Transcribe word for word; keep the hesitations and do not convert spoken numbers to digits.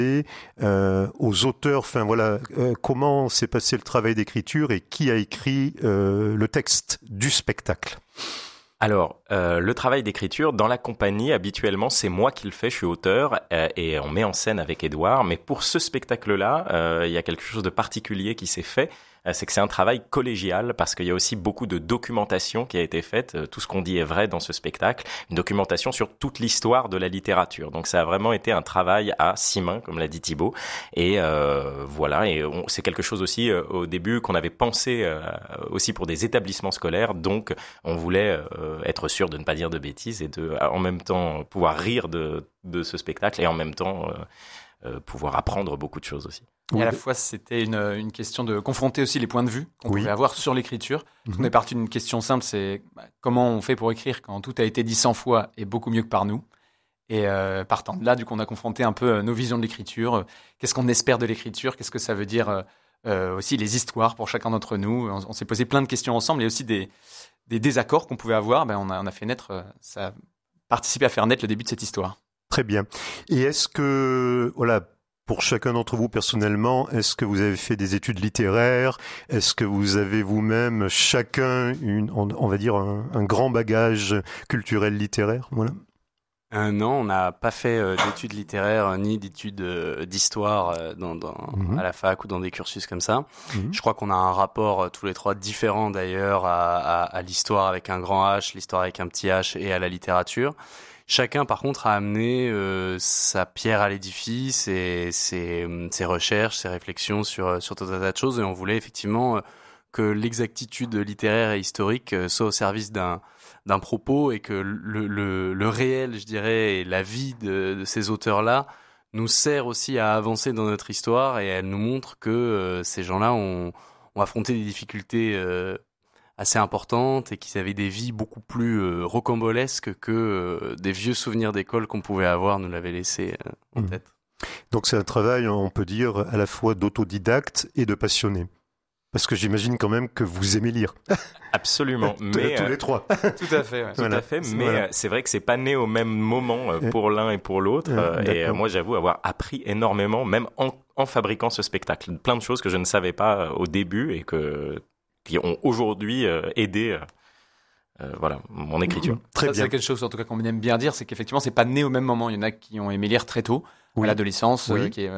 euh, aux auteurs. Enfin voilà, euh, comment s'est passé le travail d'écriture et qui a écrit euh, le texte du spectacle? Alors, euh, le travail d'écriture, dans la compagnie, habituellement, c'est moi qui le fais, je suis auteur, euh, et on met en scène avec Édouard. Mais pour ce spectacle-là, euh, il y a quelque chose de particulier qui s'est fait, euh, c'est que c'est un travail collégial, parce qu'il y a aussi beaucoup de documentation qui a été faite. Euh, tout ce qu'on dit est vrai dans ce spectacle. Une documentation sur toute l'histoire de la littérature. Donc ça a vraiment été un travail à six mains, comme l'a dit Thibaut. Et euh, voilà, et on, c'est quelque chose aussi, euh, au début, qu'on avait pensé euh, aussi pour des établissements scolaires. Donc on voulait... Euh, être sûr de ne pas dire de bêtises et de, en même temps, pouvoir rire de, de ce spectacle et en même temps euh, euh, pouvoir apprendre beaucoup de choses aussi. Et oui. À la fois, c'était une, une question de confronter aussi les points de vue qu'on oui. pouvait avoir sur l'écriture. Mm-hmm. On est parti d'une question simple, c'est bah, comment on fait pour écrire quand tout a été dit cent fois et beaucoup mieux que par nous. Et euh, partant de là, du coup, on a confronté un peu nos visions de l'écriture. Euh, qu'est-ce qu'on espère de l'écriture? Qu'est-ce que ça veut dire euh, euh, aussi les histoires pour chacun d'entre nous? On, on s'est posé plein de questions ensemble et aussi des... des désaccords qu'on pouvait avoir, ben on, a, on a fait naître, ça a participé à faire naître le début de cette histoire. Très bien. Et est-ce que, voilà, pour chacun d'entre vous personnellement, est-ce que vous avez fait des études littéraires? Est-ce que vous avez vous-même chacun, une, on, on va dire, un, un grand bagage culturel littéraire? Voilà. Euh, non, on n'a pas fait euh, d'études littéraires euh, ni d'études euh, d'histoire euh, dans, dans, mmh. à la fac ou dans des cursus comme ça. Mmh. Je crois qu'on a un rapport euh, tous les trois différent d'ailleurs à, à, à l'histoire avec un grand H, l'histoire avec un petit H et à la littérature. Chacun par contre a amené euh, sa pierre à l'édifice et ses, ses recherches, ses réflexions sur, sur tout un tas de choses et on voulait effectivement euh, que l'exactitude littéraire et historique euh, soit au service d'un d'un propos et que le, le, le réel, je dirais, et la vie de, de ces auteurs-là nous sert aussi à avancer dans notre histoire et elle nous montre que euh, ces gens-là ont, ont affronté des difficultés euh, assez importantes et qu'ils avaient des vies beaucoup plus euh, rocambolesques que euh, des vieux souvenirs d'école qu'on pouvait avoir nous l'avaient laissé euh, en mmh. tête. Donc c'est un travail, on peut dire, à la fois d'autodidacte et de passionné. Parce que j'imagine quand même que vous aimez lire. Absolument. mais tous les trois. Tout à fait. Ouais. Tout voilà. à fait. Mais voilà. C'est vrai que c'est pas né au même moment pour l'un et pour l'autre. Et, et moi, j'avoue avoir appris énormément, même en, en fabriquant ce spectacle. Plein de choses que je ne savais pas au début et que, qui ont aujourd'hui aidé euh, voilà, mon écriture. Très Ça, bien. C'est quelque chose, en tout cas, qu'on aime bien dire, c'est qu'effectivement, c'est pas né au même moment. Il y en a qui ont aimé lire très tôt, oui. à l'adolescence, oui. euh, qui est